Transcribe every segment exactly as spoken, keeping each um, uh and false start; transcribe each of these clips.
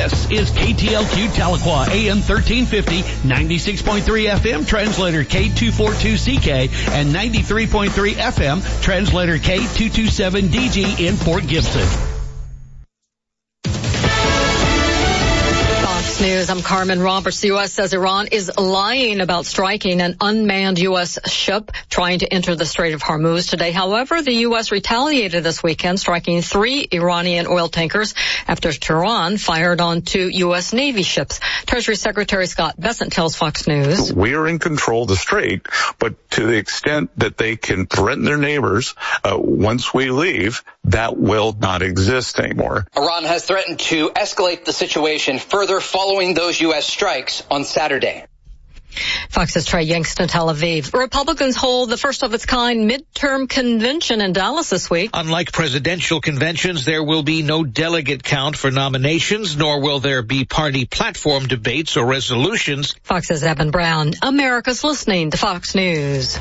This is K T L Q Tahlequah, A M thirteen fifty, ninety-six point three F M, translator K two forty-two C K, and ninety-three point three F M, translator K two twenty-seven D G in Fort Gibson. News. I'm Carmen Roberts. The U S says Iran is lying about striking an unmanned U S ship trying to enter the Strait of Hormuz today. However, the U S retaliated this weekend, striking three Iranian oil tankers after Tehran fired on two U S Navy ships. Treasury Secretary Scott Bessent tells Fox News, "We are in control of the strait, but to the extent that they can threaten their neighbors uh, once we leave, that will not exist anymore." Iran has threatened to escalate the situation further following those U S strikes on Saturday. Fox's Trey Yanks in Tel Aviv. Republicans hold the first of its kind midterm convention in Dallas this week. Unlike presidential conventions, there will be no delegate count for nominations, nor will there be party platform debates or resolutions. Fox's Evan Brown. America's listening to Fox News.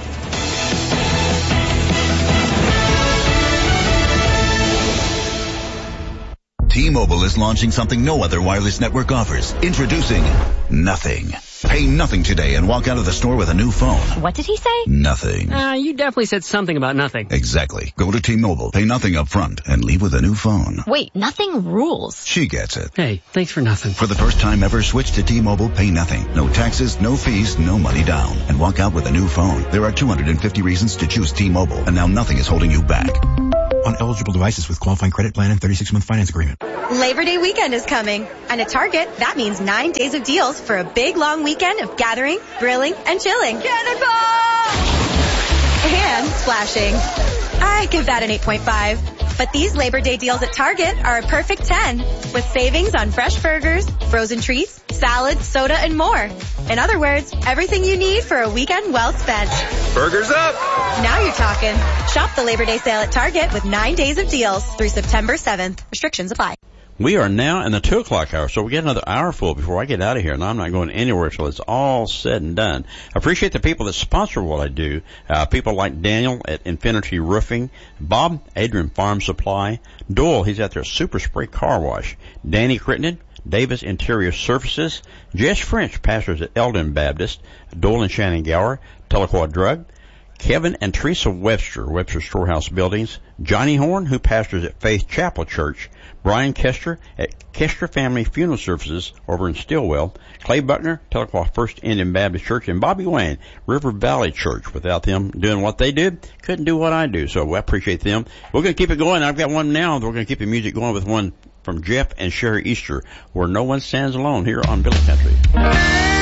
T-Mobile is launching something no other wireless network offers. Introducing Nothing. Pay nothing today and walk out of the store with a new phone. What did he say? Nothing. Uh, you definitely said something about nothing. Exactly. Go to T-Mobile, pay nothing up front, and leave with a new phone. Wait, nothing rules. She gets it. Hey, thanks for nothing. For the first time ever, switch to T-Mobile, pay nothing. No taxes, no fees, no money down. And walk out with a new phone. There are two hundred fifty reasons to choose T-Mobile, and now nothing is holding you back. On eligible devices with qualifying credit plan and thirty-six month finance agreement. Labor Day weekend is coming, and at Target, that means nine days of deals for a big, long weekend of gathering, grilling, and chilling. Cannonball! And splashing. I give that an eight point five. But these Labor Day deals at Target are a perfect ten, with savings on fresh burgers, frozen treats, salads, soda, and more. In other words, everything you need for a weekend well spent. Burgers up! Now you're talking. Shop the Labor Day sale at Target with nine days of deals through September seventh. Restrictions apply. We are now in the two o'clock hour, so we get another hour full before I get out of here, and I'm not going anywhere till it's all said and done. I appreciate the people that sponsor what I do, uh, people like Daniel at Infinity Roofing, Bob, Adrian Farm Supply, Doyle, he's at their Super Spray Car Wash, Danny Crittenden, Davis Interior Surfaces, Jess French, pastors at Eldon Baptist, Doyle and Shannon Gower, Tahlequah Drug, Kevin and Teresa Webster, Webster Storehouse Buildings, Johnny Horn, who pastors at Faith Chapel Church, Brian Kester at Kester Family Funeral Services over in Stillwell, Clay Buckner, Tahlequah First Indian Baptist Church, and Bobby Wayne, River Valley Church. Without them doing what they do, couldn't do what I do, so I appreciate them. We're going to keep it going. I've got one now. We're going to keep the music going with one from Jeff and Sherry Easter, Where No One Stands Alone, here on Billy Country.